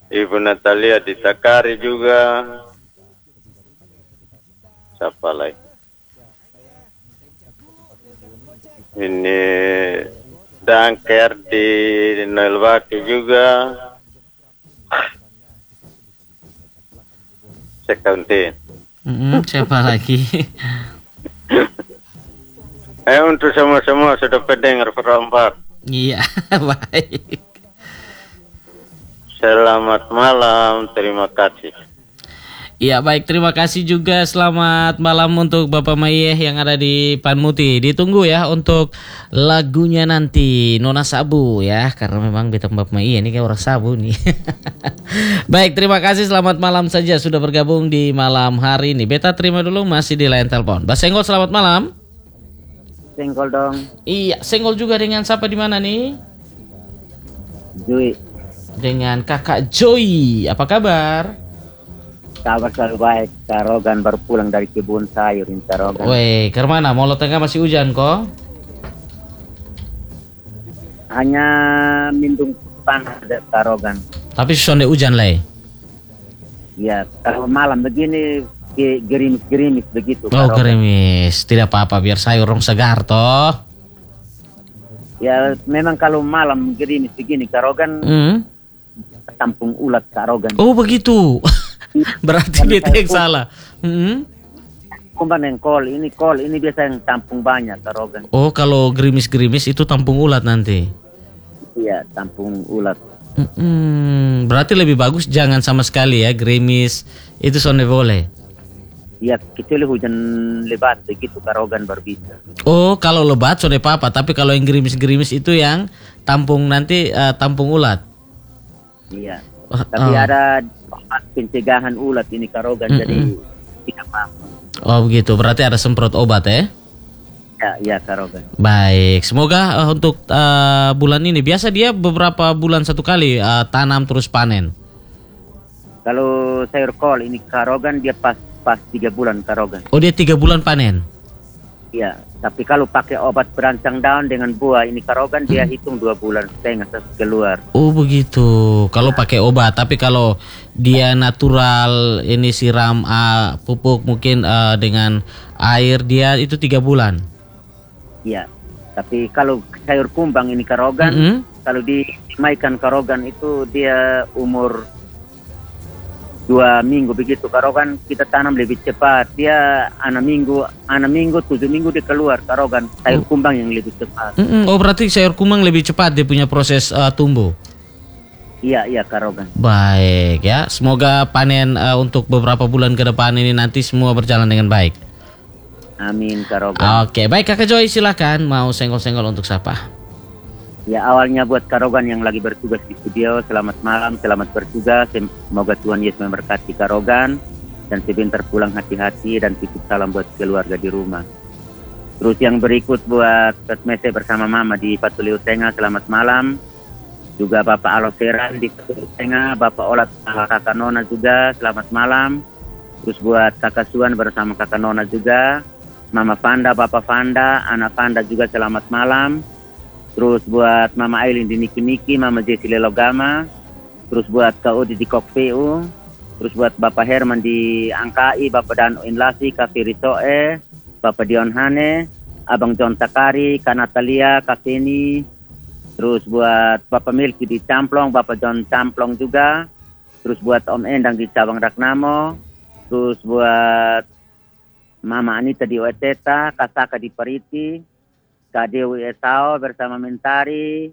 Ibu Natalia di Takari juga. Siapa lagi? Ini Dangker di Nelwaki juga. Saya counting. Siapa lagi? Untuk semua-semua sudah pendengar perempat. Iya, baik. Selamat malam, terima kasih. Iya baik, terima kasih juga. Selamat malam untuk Bapak Mayeh yang ada di Panmuti. Ditunggu ya untuk lagunya nanti Nona Sabu ya, karena memang beta Bapak Mayeh ini kayak orang sabu nih. Baik, terima kasih. Selamat malam saja sudah bergabung di malam hari ini. Beta terima dulu masih di line telepon. Bas Senggol, selamat malam. Senggol dong. Iya, Senggol juga dengan siapa di mana nih? Jui. Dengan Kakak Joy. Apa kabar? Kabar selalu baik. Karogan baru pulang dari kebun sayur di Karogan. Weh, ke mana? Molo Tengah masih hujan kok? Hanya mendung panas di Karogan. Tapi sonde hujan lah. Ya, kalau malam begini gerimis-gerimis begitu. Oh, gerimis. Tidak apa-apa, biar sayur rong segar toh. Ya, memang kalau malam gerimis begini Karogan tampung ulat Karogan. Oh, begitu. Berarti beta yang salah. Kumban yang kol ini biasa yang tampung banyak Karogan. Oh, kalau gerimis-gerimis itu tampung ulat nanti. Iya, tampung ulat. Berarti lebih bagus jangan sama sekali ya gerimis itu sonde boleh. Iya, kecuali hujan lebat begitu Karogan baru bisa. Oh, kalau lebat sonde apa, tapi kalau yang gerimis-gerimis itu yang tampung nanti tampung ulat. Iya. Tapi ada pencegahan ulat ini Karogan jadi tidak apa. Oh begitu, berarti ada semprot obat ya? Ya Karogan. Baik, semoga untuk bulan ini biasa dia beberapa bulan satu kali tanam terus panen. Kalau sayur kol ini Karogan dia pas 3 bulan Karogan. Oh dia 3 bulan panen? Iya, tapi kalau pakai obat perancang daun dengan buah ini Karogan dia hitung 2 bulan setengah keluar. Oh begitu, kalau pakai obat. Tapi kalau dia natural ini siram pupuk mungkin dengan air dia itu 3 bulan. Iya, tapi kalau sayur kumbang ini Karogan kalau dimaikan Karogan itu dia umur 2 minggu begitu Karogan kita tanam lebih cepat. Dia 6 minggu 7 minggu dia keluar Karogan sayur kumbang yang lebih cepat. Oh berarti sayur kumbang lebih cepat dia punya proses tumbuh. Iya Karogan. Baik ya, semoga panen untuk beberapa bulan ke depan ini nanti semua berjalan dengan baik. Amin Karogan. Oke, baik Kakak Joy silakan mau senggol-senggol untuk siapa? Ya awalnya buat Karogan yang lagi bertugas di studio, selamat malam, selamat bertugas. Semoga Tuhan Yesus memberkati Karogan dan sebentar pulang hati-hati dan titip salam buat keluarga di rumah. Terus yang berikut buat Mese bersama Mama di Patuliu Tengah, selamat malam. Juga Bapak Aloseran di Patuliu Tengah, Bapak Olat sama Kakak Nona juga, selamat malam. Terus buat Kakak Suan bersama Kakak Nona juga, Mama Fanda, Bapak Fanda, Anak Fanda juga selamat malam. Terus buat Mama Aileen di Niki-Niki, Mama Jesi Lelogama. Terus buat Kak Udi di Kokpu. Terus buat Bapak Herman di Angkai, Bapak Dano Inlasi, Kak Firisoe, Bapak Dion Hane, Abang John Takari, Kak Natalia, Kak Feni. Terus buat Bapak Milky di Camplong, Bapak John Camplong juga. Terus buat Om Endang di Cabang Raknamo. Terus buat Mama Anita di Weteta, Kak Saka di Pariti, Kak Dewi Esau bersama Mentari.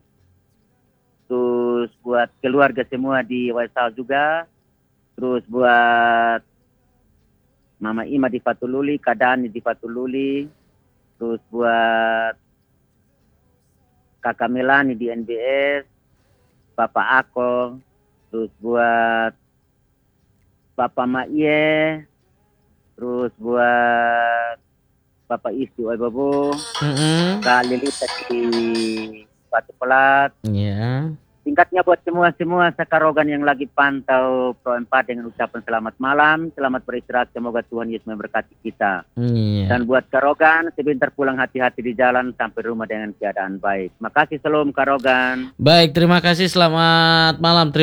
Terus buat keluarga semua di Esau juga. Terus buat Mama Ima di Fatululi, Kak Dani di Fatululi. Terus buat Kakak Melani di NBS, Bapak Ako. Terus buat Bapak Ma'ye. Terus buat Bapak Istu Bobo, Kak Lilita di Batu Pelat. Iya. Singkatnya buat semua Sakarogan yang lagi pantau Pro 4 dengan ucapan selamat malam, selamat beristirahat, semoga Tuhan Yesus memberkati kita. Iya. Dan buat Karogan, sebentar pulang hati-hati di jalan sampai rumah dengan keadaan baik. Makasih, salam Karogan. Baik, terima kasih. Selamat malam.